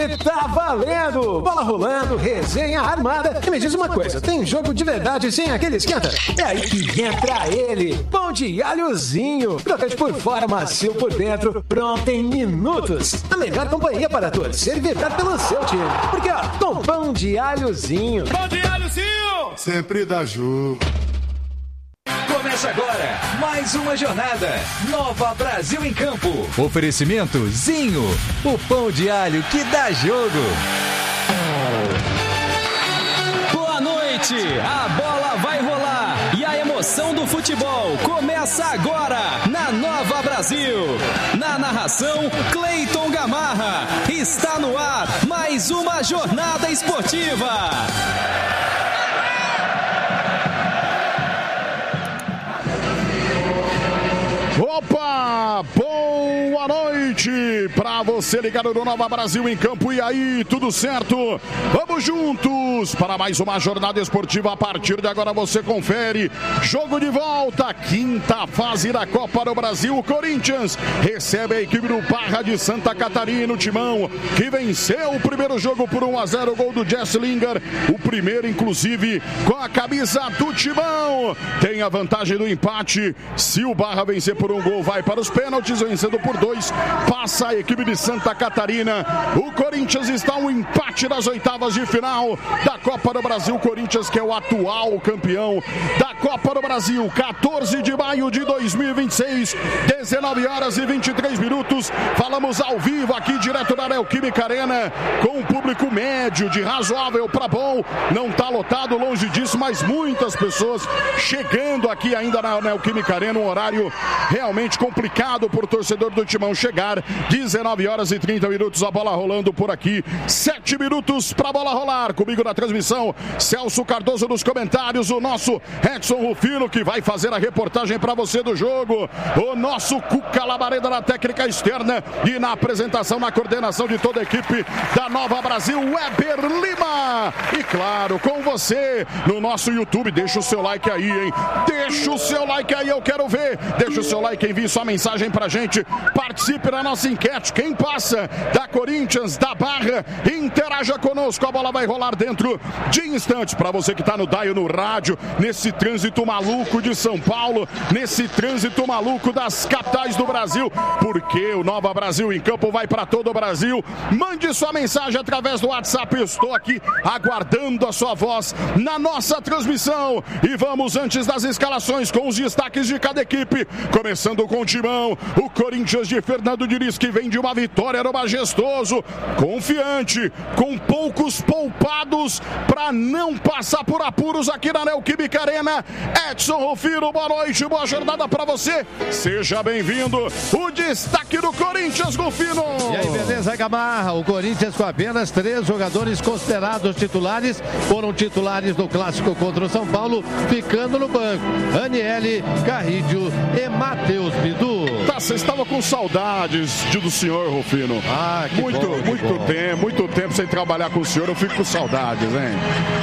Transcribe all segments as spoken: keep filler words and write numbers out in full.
E tá valendo! Bola rolando, resenha armada. E me diz uma coisa, tem jogo de verdade sem aquele esquenta? É aí que entra ele, pão de alhozinho. Crocante por fora, macio por dentro, pronto em minutos. A melhor companhia para torcer e vibrar pelo seu time. Porque, ó, com pão de alhozinho. Pão de alhozinho! Sempre dá jogo. Começa agora mais uma jornada. Nova Brasil em Campo. Oferecimento Zinho, o pão de alho que dá jogo. Boa noite, a bola vai rolar e a emoção do futebol começa agora na Nova Brasil. Na narração, Cleiton Gamarra. Está no ar mais uma jornada esportiva. Opa, boa noite pra você ligado no Nova Brasil em Campo. E aí, tudo certo? Vamos juntos para mais uma jornada esportiva. A partir de agora você confere. Jogo de volta, quinta fase da Copa do Brasil. O Corinthians recebe a equipe do Barra de Santa Catarina, o Timão, que venceu o primeiro jogo por um a zero, o gol do Jesse Lingard. O primeiro, inclusive, com a camisa do Timão. Tem a vantagem do empate. Se o Barra vencer por um gol, vai para os pênaltis, vencendo por dois, passa a equipe de Santa Catarina. O Corinthians está um empate das oitavas de final da Copa do Brasil. Corinthians, que é o atual campeão da Copa do Brasil. quatorze de maio de dois mil e vinte e seis, dezenove horas e vinte e três minutos. Falamos ao vivo aqui direto da Neoquímica Arena, com um público médio de razoável para bom. Não está lotado, longe disso, mas muitas pessoas chegando aqui ainda na Neoquímica Arena, um horário realmente complicado por torcedor do Timão chegar. Dezenove horas e trinta minutos, a bola rolando por aqui. sete minutos para a bola rolar. Comigo na transmissão, Celso Cardoso nos comentários, o nosso Edson Rufino, que vai fazer a reportagem para você do jogo, o nosso Cuca Labareda na técnica externa e na apresentação, na coordenação de toda a equipe da Nova Brasil, Weber Lima. E claro, com você no nosso YouTube. Deixa o seu like aí, hein? Deixa o seu like aí, eu quero ver. Deixa o seu like, envie sua mensagem pra gente, participe da nossa enquete. Quem passa da Corinthians, da Barra, interaja conosco, a bola vai rolar dentro de instantes. Pra você que tá no dial, no rádio, nesse trânsito maluco de São Paulo, nesse trânsito maluco das capitais do Brasil, porque o Nova Brasil em Campo vai pra todo o Brasil. Mande sua mensagem através do WhatsApp, eu estou aqui aguardando a sua voz na nossa transmissão. E vamos, antes das escalações, com os destaques de cada equipe. Começando com o Timão, o Corinthians de Fernando Diniz, que vem de uma vitória no Majestoso, confiante, com poucos poupados para não passar por apuros aqui na Neoquímica Arena. Edson Rufino, boa noite, boa jornada para você, seja bem-vindo. O destaque do Corinthians, Rufino. E aí, beleza, Gamarra? O Corinthians, com apenas três jogadores considerados titulares, foram titulares do clássico contra o São Paulo, ficando no banco. Aniele, Carrídio e Matheus Bidu. Tá, você estava com saudades de, do senhor, Rufino. Ah, que muito, bom, que muito bom. tempo, muito tempo sem trabalhar com o senhor, eu fico com saudades, hein?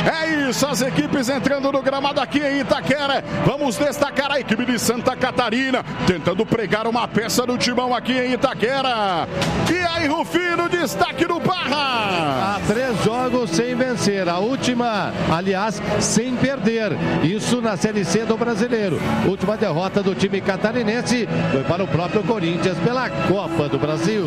É isso, as equipes entrando no gramado aqui em Itaquera. Vamos destacar a equipe de Santa Catarina, tentando pregar uma peça do Timão aqui em Itaquera. E aí, Rufino, destaque do Barra. Há três jogos sem vencer, a última, aliás, sem perder. Isso na Série C do Brasileiro. Última derrota do time catarinense foi para o próprio Corinthians pela Copa do Brasil.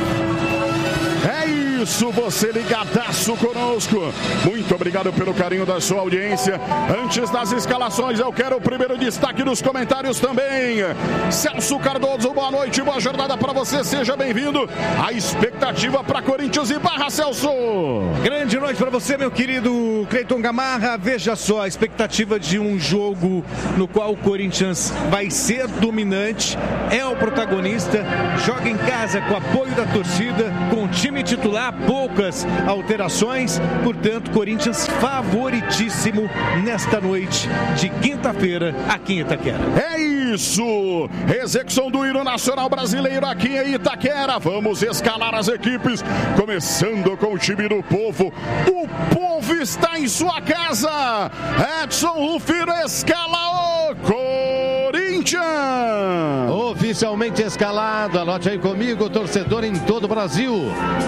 É isso, você ligadaço conosco. Muito obrigado pelo carinho da sua audiência. Antes das escalações, eu quero o primeiro destaque nos comentários também. Celso Cardoso, boa noite, boa jornada para você, seja bem-vindo. A expectativa para Corinthians e Barra, Celso. Grande noite para você, meu querido Cleiton Gamarra. Veja só, a expectativa de um jogo no qual o Corinthians vai ser dominante, é o protagonista, joga em casa com apoio da torcida, com o time titular, poucas alterações, portanto, Corinthians favoritíssimo nesta noite de quinta-feira aqui em Itaquera. É isso, execução do hino nacional brasileiro aqui em Itaquera. Vamos escalar as equipes, começando com o time do povo. O povo está em sua casa. Edson Rufino escala o Corinthians. Oficialmente escalado, anote aí comigo, torcedor em todo o Brasil.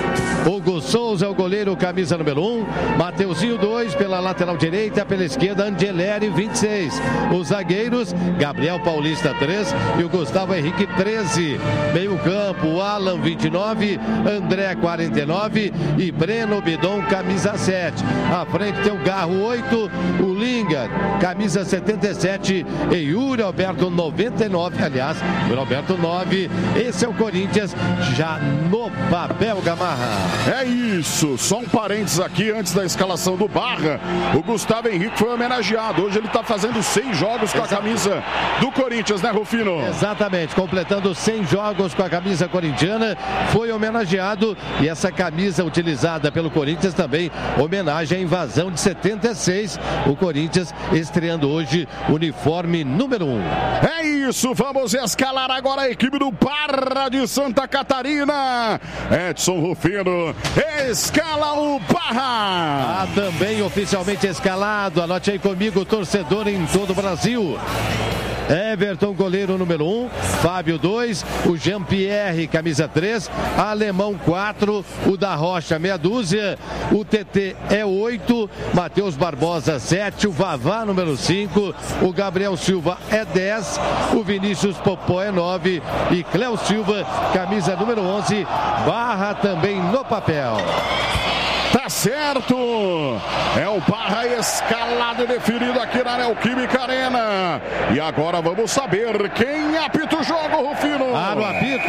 Hugo Souza é o goleiro, camisa número um. Mateuzinho, dois, pela lateral direita, pela esquerda, Angeleri, vinte e seis. Os zagueiros, Gabriel Paulista, três, e o Gustavo Henrique, treze. Meio campo, Alan, vinte e nove, André, quarenta e nove e Breno Bidon, camisa sete. À frente tem o Garro, oito, o Linga, camisa setenta e sete, e Yuri Alberto, noventa e nove, aliás, Yuri Alberto, nove. Esse é o Corinthians já no papel, Gamarra. É isso, só um parênteses aqui antes da escalação do Barra. O Gustavo Henrique foi homenageado. Hoje ele está fazendo cem jogos com a camisa do Corinthians, né, Rufino? Exatamente, completando cem jogos com a camisa corintiana, foi homenageado, e essa camisa utilizada pelo Corinthians também, homenagem à invasão de setenta e seis, o Corinthians estreando hoje uniforme número um. É isso, vamos escalar agora a equipe do Barra de Santa Catarina. Edson Rufino escala o Barra. Ah, também oficialmente escalado, anote aí comigo, torcedor em todo o Brasil. Everton, goleiro número um, Fábio dois, o Jean-Pierre, camisa três, Alemão quatro, o da Rocha meia dúzia, o T T é oito, Matheus Barbosa sete, o Vavá número cinco, o Gabriel Silva é dez, o Vinícius Popó é nove e Cléo Silva, camisa número onze, Barra também no papel. Tá certo! É o Barra escalado e definido aqui na Neoquímica Arena. E agora vamos saber quem apita o jogo, Rufino. Ah, no apito.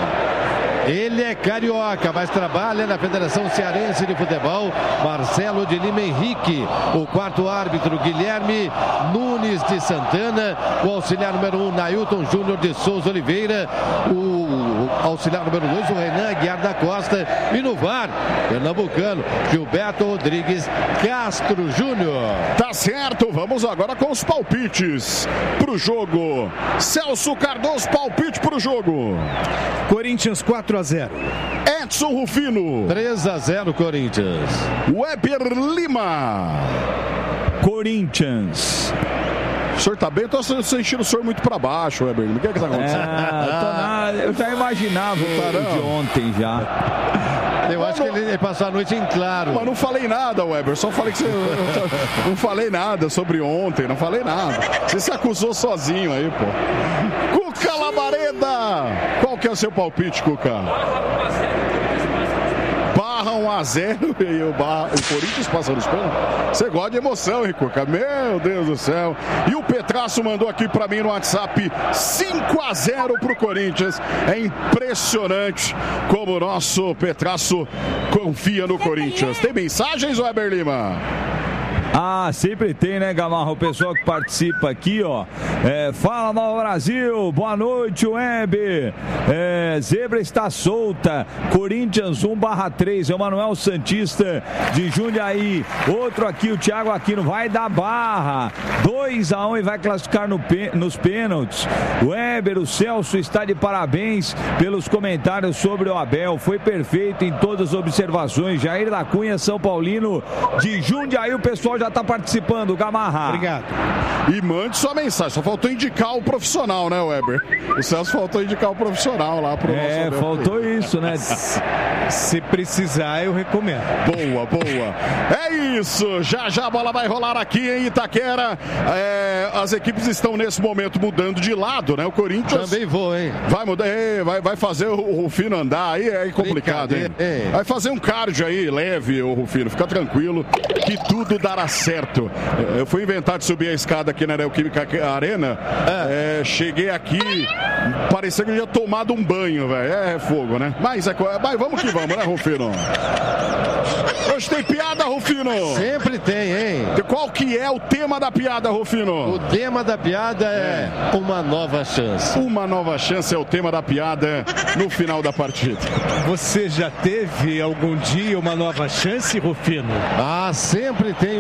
Ele é carioca, mas trabalha na Federação Cearense de Futebol, Marcelo de Lima Henrique. O quarto árbitro, Guilherme Nunes de Santana. O auxiliar número um, Nailton Júnior de Souza Oliveira. O auxiliar número dois, o Renan Aguiar da Costa. E no V A R, pernambucano, Gilberto Rodrigues Castro Júnior. Tá certo, vamos agora com os palpites pro jogo. Celso Cardoso, palpite pro jogo. Corinthians quatro a zero. Edson Rufino. três a zero Corinthians. Weber Lima. Corinthians. O senhor tá bem? Eu tô sentindo o senhor muito pra baixo, Weber Lima. O que é que tá acontecendo? É, eu, eu já imaginava o de ontem já. Eu acho que ele passou a noite em claro. Mas não falei nada, Weber. Só falei que você... Não falei nada sobre ontem. Não falei nada. Você se acusou sozinho aí, pô. Cuca Labareda. Qual que é o seu palpite, Cuca? Barra um a zero e o, Barra, o Corinthians passa nos pênaltis. Você gosta de emoção, hein, Cuca? Meu Deus do céu. E o Petraço mandou aqui pra mim no WhatsApp cinco a zero pro Corinthians. É impressionante como o nosso Petraço confia no Corinthians. Tem mensagens, Weber Lima? Ah, sempre tem, né, Gamarra? O pessoal que participa aqui, ó. É, fala, Nova Brasil. Boa noite, Web. É, Zebra está solta. Corinthians um barra três. É o Manuel Santista de Jundiaí. Outro aqui, o Thiago Aquino. Vai dar Barra. dois a um e vai classificar no, nos pênaltis. Weber, o Celso está de parabéns pelos comentários sobre o Abel. Foi perfeito em todas as observações. Jair da Cunha, São Paulino de Jundiaí. O pessoal já está participando, Gamarra. Obrigado. E mande sua mensagem. Só faltou indicar o profissional, né, Weber? O Celso faltou indicar o profissional lá pro É, nosso faltou isso, né? Se precisar, eu recomendo. Boa, boa. É isso. Já já a bola vai rolar aqui em Itaquera. É, as equipes estão nesse momento mudando de lado, né? O Corinthians... Também vou, hein? Vai mudar, é, vai, vai fazer o Rufino andar. Aí é complicado, hein? É. Vai fazer um cardio aí, leve, o Rufino. Fica tranquilo que tudo dará certo. Eu fui inventar de subir a escada aqui na Neoquímica Arena. É. É, cheguei aqui, parecia que eu tinha tomado um banho, velho. É fogo, né? Mas, é, mas vamos que vamos, né, Rufino? Hoje tem piada, Rufino? Sempre tem, hein? Qual que é o tema da piada, Rufino? O tema da piada é, é uma nova chance. Uma nova chance é o tema da piada no final da partida. Você já teve algum dia uma nova chance, Rufino? Ah, sempre tem.